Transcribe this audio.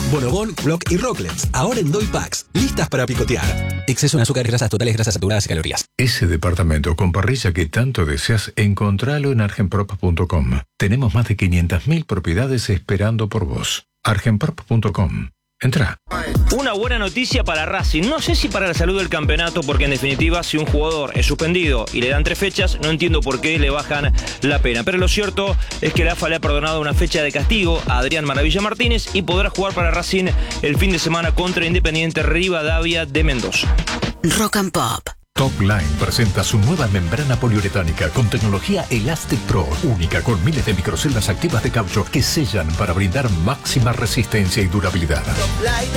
Bonobón, Block y Rocklets, ahora en Doy Packs, listas para picotear. Exceso en azúcares, grasas totales, grasas saturadas y calorías. Ese departamento con parrilla que tanto deseas, encontralo en argenprop.com. Tenemos más de 500.000 propiedades esperando por vos. argenprop.com. Entra. Una buena noticia para Racing. No sé si para la salud del campeonato, porque en definitiva, si un jugador es suspendido y le dan 3 fechas, no entiendo por qué le bajan la pena. Pero lo cierto es que la AFA le ha perdonado una fecha de castigo a Adrián Maravilla Martínez y podrá jugar para Racing el fin de semana contra Independiente Rivadavia de Mendoza. Rock and Pop. Top Line presenta su nueva membrana poliuretánica con tecnología Elastic Pro, única con miles de microceldas activas de caucho que sellan para brindar máxima resistencia y durabilidad.